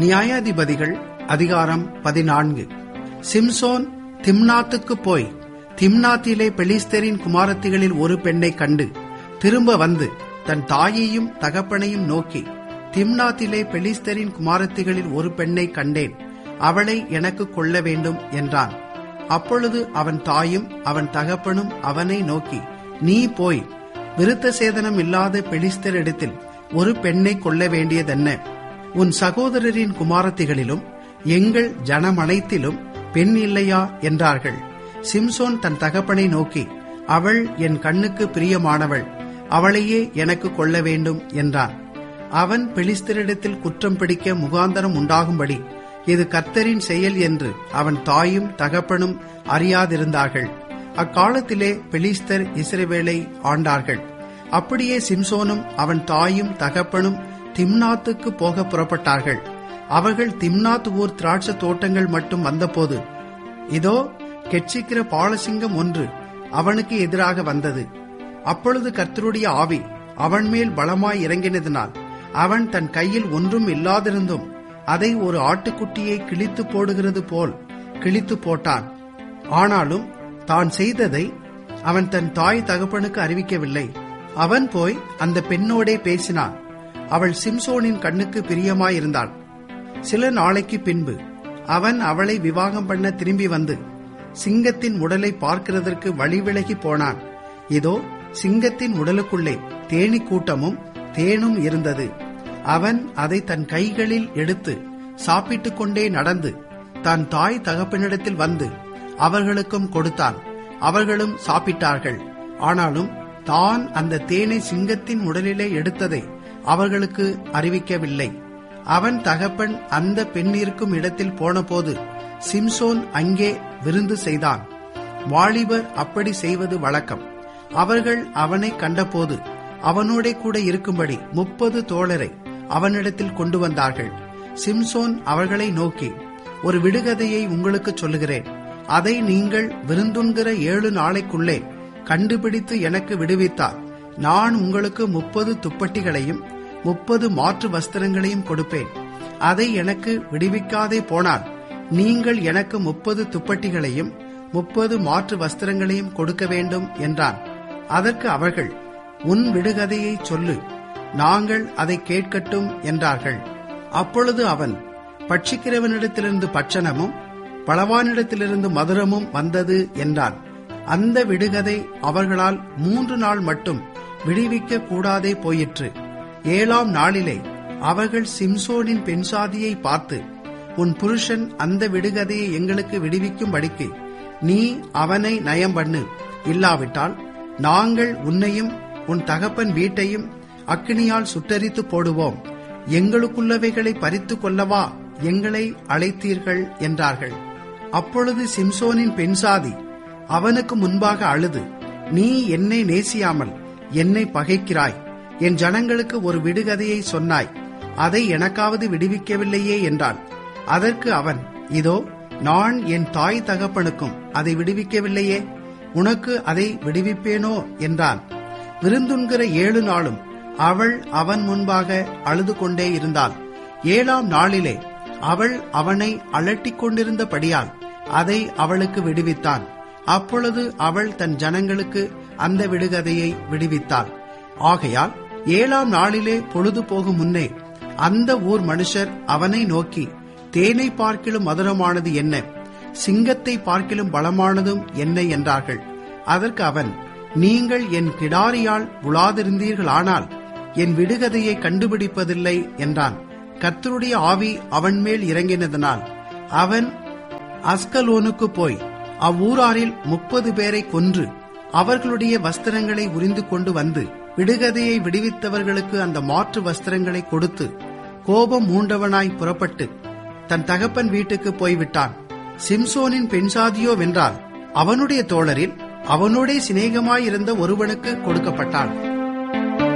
நியாயாதிபதிகள் அதிகாரம் 14. சிம்சோன் திம்னாத்துக்கு போய் திம்னாத்திலே பெலிஸ்தரின் குமாரத்திகளில் ஒரு பெண்ணை கண்டு திரும்ப வந்து தன் தாயையும் தகப்பனையும் நோக்கி, திம்னாத்திலே பெலிஸ்தரின் குமாரத்திகளில் ஒரு பெண்ணை கண்டேன், அவளை எனக்கு கொள்ள வேண்டும் என்றான். அப்பொழுது அவன் தாயும் அவன் தகப்பனும் அவனை நோக்கி, நீ போய் விருத்த சேதனம் இல்லாத பெலிஸ்தரிடத்தில் ஒரு பெண்ணை கொள்ள வேண்டியதென்ன? உன் சகோதரரின் குமாரத்திகளிலும் எங்கள் ஜனமனைத்திலும் பெண் இல்லையா என்றார்கள். சிம்சோன் தன் தகப்பனை நோக்கி, அவள் என் கண்ணுக்கு பிரியமானவள், அவளையே எனக்கு கொள்ள வேண்டும் என்றான். அவன் பெலிஸ்தரிடத்தில் குற்றம் பிடிக்க முகாந்தரம் உண்டாகும்படி இது கர்த்தரின் செயல் என்று அவன் தாயும் தகப்பனும் அறியாதிருந்தார்கள். அக்காலத்திலே பெலிஸ்தர் இஸ்ரவேலை ஆண்டார்கள். அப்படியே சிம்சோனும் அவன் தாயும் தகப்பனும் திம்னாத்துக்கு போக புறப்பட்டார்கள். அவர்கள் திம்னாத் ஊர் திராட்சை தோட்டங்கள் மட்டும் வந்தபோது, இதோ கெட்சிக்கிற பாலசிங்கம் ஒன்று அவனுக்கு எதிராக வந்தது. அப்பொழுது கர்த்தருடைய ஆவி அவன் மேல் பலமாய் இறங்கினதினால் அவன் தன் கையில் ஒன்றும் இல்லாதிருந்தும் அதை ஒரு ஆட்டுக்குட்டியை கிழித்து போடுகிறது போல் கிழித்து போட்டான். ஆனாலும் தான் செய்ததை அவன் தன் தாய் தகப்பனுக்கு அறிவிக்கவில்லை. அவன் போய் அந்த பெண்ணோடே பேசினான். அவள் சிம்சோனின் கண்ணுக்கு பிரியமாயிருந்தாள். சில நாளைக்கு பின்பு அவன் அவளை விவாகம் பண்ண திரும்பி வந்து சிங்கத்தின் உடலை பார்க்கிறதற்கு வழிவிலகி போனான். இதோ சிங்கத்தின் உடலுக்குள்ளே தேனீ கூட்டமும் தேனும் இருந்தது. அவன் அதை தன் கைகளில் எடுத்து சாப்பிட்டுக் கொண்டே நடந்து தன் தாய் தகப்பனிடத்தில் வந்து அவர்களுக்கும் கொடுத்தான். அவர்களும் சாப்பிட்டார்கள். ஆனாலும் தான் அந்த தேனை சிங்கத்தின் உடலிலே எடுத்ததை அவர்களுக்கு அறிவிக்கவில்லை. அவன் தகப்பன் அந்த பெண் இருக்கும் இடத்தில் போனபோது சிம்சோன் அங்கே விருந்து செய்தான். வாலிபர் அப்படி செய்வது வழக்கம். அவர்கள் அவனை கண்டபோது அவனோட கூட இருக்கும்படி 30 தோழரை அவனிடத்தில் கொண்டு வந்தார்கள். சிம்சோன் அவர்களை நோக்கி, ஒரு விடுகதையை உங்களுக்கு சொல்லுகிறேன். அதை நீங்கள் விருந்துண்கிற 7 நாளைக்குள்ளே கண்டுபிடித்து எனக்கு விடுவித்தால் நான் உங்களுக்கு 30 துப்பட்டிகளையும் 30 மாற்று வஸ்திரங்களையும் கொடுப்பேன். அதை எனக்கு விடுவிக்காதே போனால் நீங்கள் எனக்கு 30 துப்பட்டிகளையும் 30 மாற்று வஸ்திரங்களையும் கொடுக்க வேண்டும் என்றான். அதற்கு அவர்கள், உன் விடுகதையை சொல்லு, நாங்கள் அதை கேட்கட்டும் என்றார்கள். அப்பொழுது அவன், பட்சிக்கிறவனிடத்திலிருந்து பட்சணமும் பலவானிடத்திலிருந்து மதுரமும் வந்தது என்றான். அந்த விடுகதை அவர்களால் 3 நாள் மட்டும் விடுவிக்க கூடாதே போயிற்று. 7ஆம் நாளிலே அவர்கள் சிம்சோனின் பெண்சாதியை பார்த்து, உன் புருஷன் அந்த விடுகதையை எங்களுக்கு விடுவிக்கும்படிக்கு நீ அவனை நயம் பண்ணு, இல்லாவிட்டால் நாங்கள் உன்னையும் உன் தகப்பன் வீட்டையும் அக்கினியால் சுட்டரித்து போடுவோம். எங்களுக்குள்ளவைகளை பறித்து கொள்ளவா எங்களை அழைத்தீர்கள் என்றார்கள். அப்பொழுது சிம்சோனின் பெண்சாதி அவனுக்கு முன்பாக அழுது, நீ என்னை நேசியாமல் என்னை பகைக்கிறாய். என் ஜனங்களுக்கு ஒரு விடுகதையை சொன்னாய், அதை எனக்காவது விடுவிக்கவில்லையே என்றாள். அதற்கு அவன், இதோ நான் என் தாய் தகப்பனுக்கும் அதை விடுவிக்கவில்லையே, உனக்கு அதை விடுவிப்பேனோ என்றான். விருந்துண்கிற 7 நாளும் அவள் அவன் முன்பாக அழுது கொண்டே இருந்தாள். 7ஆம் நாளிலே அவள் அவனை அலட்டிக் கொண்டிருந்தபடியால் அதை அவளுக்கு விடுவித்தான். அப்பொழுது அவள் தன் ஜனங்களுக்கு அந்த விடுகதையை விடுவித்தாள். ஆகையால் 7ஆம் நாளிலே பொழுது போகும் முன்னே அந்த ஊர் மனுஷர் அவனை நோக்கி, தேனை பார்க்கிலும் மதுரமானது என்ன, சிங்கத்தை பார்க்கிலும் பலமானதும் என்ன என்றார்கள். அதற்கு அவன், நீங்கள் என் கிடாரியால் உலாதிருந்தீர்களானால் என் விடுகதையை கண்டுபிடிப்பதில்லை என்றான். கர்த்தருடைய ஆவி அவன் மேல் இறங்கினதனால் அவன் அஸ்கலோனுக்கு போய் அவ்வூராரில் 30 பேரை கொன்று அவர்களுடைய வஸ்திரங்களை உரிந்து கொண்டு வந்து விடுகதையை விடுவித்தவர்களுக்கு அந்த மாற்று வஸ்திரங்களை கொடுத்து கோபம் மூண்டவனாய் புறப்பட்டு தன் தகப்பன் வீட்டுக்கு போய்விட்டான். சிம்சோனின் பெண்சாதியோ வென்றால் அவனுடைய தோழரில் அவனோடே சிநேகமாயிருந்த ஒருவனுக்கு கொடுக்கப்பட்டான்.